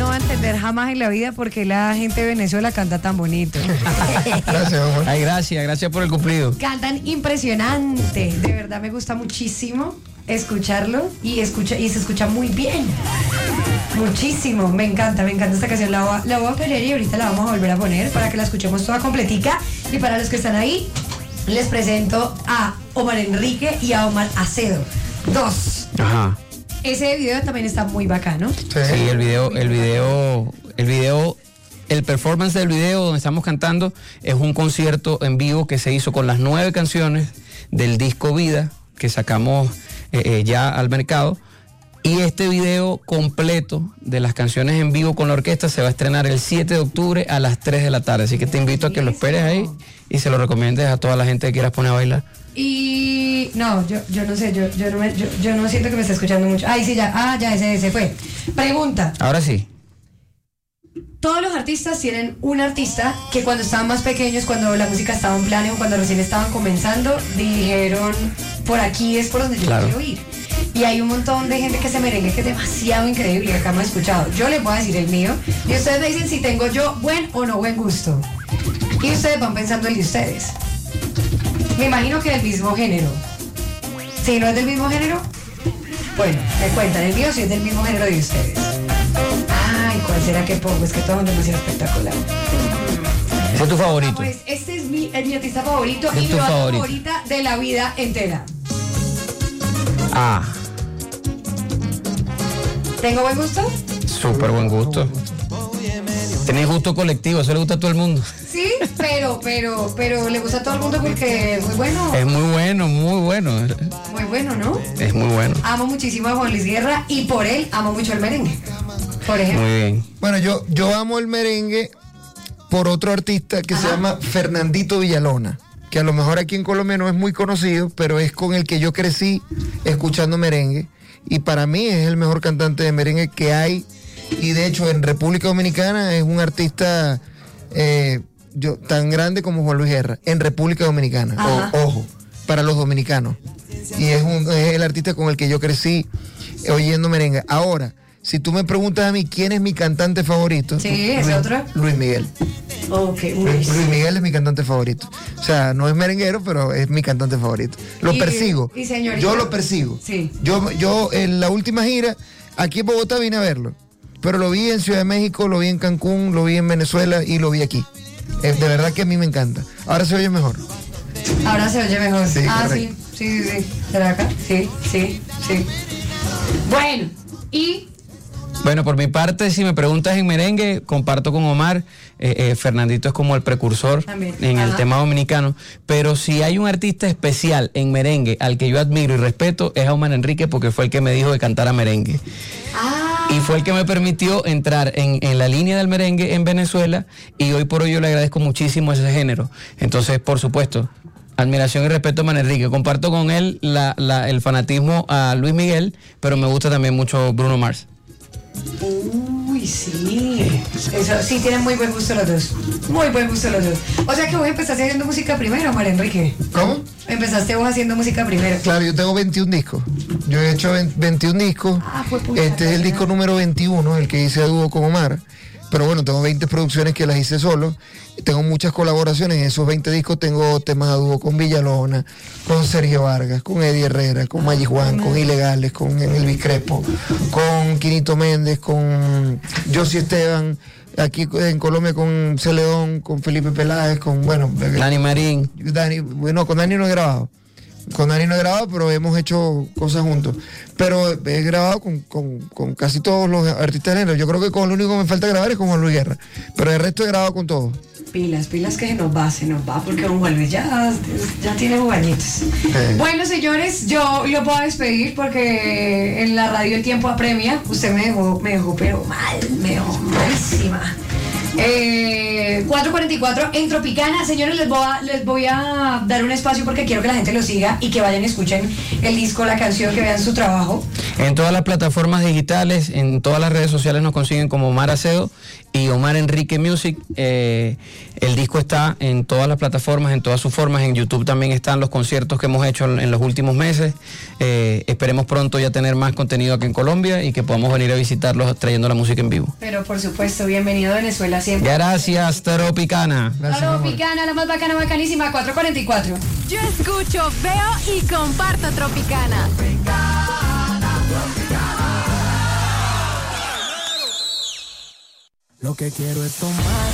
va a entender jamás en la vida por qué la gente de Venezuela canta tan bonito. Gracias, amor. Ay, gracias por el cumplido. Cantan impresionante. De verdad me gusta muchísimo escucharlo y se escucha muy bien. Muchísimo. Me encanta esta canción. La voy a poner y ahorita la vamos a volver a poner para que la escuchemos toda completica. Y para los que están ahí, les presento a Omar Enrique y a Omar Acedo. Dos. Ajá. Ese video también está muy bacano. Sí, el performance del video donde estamos cantando es un concierto en vivo que se hizo con las 9 canciones del disco Vida que sacamos ya al mercado. Y este video completo de las canciones en vivo con la orquesta se va a estrenar el 7 de octubre a las 3 de la tarde. Así que te invito a que lo esperes ahí y se lo recomiendes a toda la gente que quieras poner a bailar. Y no, yo no sé, yo no siento que me esté escuchando mucho. Ay, sí, ya, ya ese fue. Pregunta. Ahora sí. Todos los artistas tienen un artista que cuando estaban más pequeños, cuando la música estaba en plan o cuando recién estaban comenzando, dijeron, por aquí es por donde yo quiero ir. Y hay un montón de gente que se merengue que es demasiado increíble, que acá hemos escuchado. Yo les voy a decir el mío y ustedes me dicen si tengo yo buen o no buen gusto. Y ustedes van pensando el de ustedes. Me imagino que del mismo género. Si no es del mismo género, bueno, me cuentan, el mío sí es del mismo género de ustedes. Ay, ¿cuál será que pongo? Es que todo es demasiado espectacular. ¿Ese es tu favorito? Pues este es mi artista favorito y mi tu banda favorito? favorita de la vida entera. Ah, ¿Tengo buen gusto? súper buen gusto. Tenés gusto colectivo, eso le gusta a todo el mundo. Sí, pero le gusta a todo el mundo porque es muy bueno. Es muy bueno, muy bueno. Muy bueno, ¿no? Es muy bueno. Amo muchísimo a Juan Luis Guerra y por él amo mucho el merengue. Por ejemplo. Muy bien. Bueno, yo amo el merengue por otro artista que se llama Fernandito Villalona, que a lo mejor aquí en Colombia no es muy conocido, pero es con el que yo crecí escuchando merengue. Y para mí es el mejor cantante de merengue que hay. Y de hecho en República Dominicana es un artista tan grande como Juan Luis Guerra. En República Dominicana, ojo, para los dominicanos. Y es el artista con el que yo crecí oyendo merengue. Ahora, si tú me preguntas a mí quién es mi cantante favorito, sí, ¿es otro? Luis Miguel. Okay, Luis Miguel es mi cantante favorito. O sea, no es merenguero, pero es mi cantante favorito. Lo persigo. ¿Y señorita? Yo lo persigo. Sí. Yo en la última gira, aquí en Bogotá vine a verlo. Pero lo vi en Ciudad de México, lo vi en Cancún, lo vi en Venezuela y lo vi aquí. De verdad que a mí me encanta. Ahora se oye mejor. Ahora se oye mejor. Sí, correcto. Sí. ¿Será acá? Sí. Bueno, y... Bueno, por mi parte, si me preguntas en merengue, comparto con Omar. Fernandito es como el precursor también en el tema dominicano. Pero si hay un artista especial en merengue al que yo admiro y respeto, es a Omar Enrique, porque fue el que me dijo de cantar a merengue. Y fue el que me permitió entrar en la línea del merengue en Venezuela, y hoy por hoy yo le agradezco muchísimo ese género. Entonces, por supuesto, admiración y respeto a Omar Enrique. Comparto con él el fanatismo a Luis Miguel, pero me gusta también mucho Bruno Mars. Uy, sí. Eso sí, tienen muy buen gusto los dos. Muy buen gusto los dos. O sea que vos empezaste haciendo música primero, Omar Enrique. ¿Cómo? Empezaste vos haciendo música primero. Claro, yo tengo 21 discos. Yo he hecho 21 discos. Este es el disco número 21, el que hice a dúo con Omar. Pero bueno, tengo 20 producciones que las hice solo. Tengo muchas colaboraciones. En esos 20 discos tengo temas a dúo con Villalona, con Sergio Vargas, con Eddie Herrera, con Maggi Juan, con Ilegales, con Elvis Crespo, con Quinito Méndez, con Josie Esteban, aquí en Colombia con Celedón, con Felipe Peláez, con, bueno... Dani Marín. Con Dani no he grabado. Con Dani no he grabado, pero hemos hecho cosas juntos. Pero he grabado con casi todos los artistas de género. Yo creo que con lo único que me falta grabar es con Juan Luis Guerra. Pero el resto he grabado con todos. Pilas que se nos va, porque don Juan Luis ya tiene jugañitos. Bueno, señores, yo lo puedo despedir porque en la radio el tiempo apremia. Usted me dejó pero mal, me dejó malísima. 4:44 en Tropicana. Señores, les voy a dar un espacio porque quiero que la gente lo siga y que vayan y escuchen el disco, la canción, que vean su trabajo. En todas las plataformas digitales, en todas las redes sociales nos consiguen como Omar Acedo y Omar Enrique Music. El disco está en todas las plataformas, en todas sus formas. En YouTube también están los conciertos que hemos hecho en los últimos meses. Esperemos pronto ya tener más contenido aquí en Colombia y que podamos venir a visitarlos trayendo la música en vivo. Pero por supuesto, bienvenido a Venezuela siempre. Gracias, Tropicana. Tropicana, la más bacana, bacanísima. 4:44. Yo escucho, veo y comparto Tropicana. Lo que quiero es tomar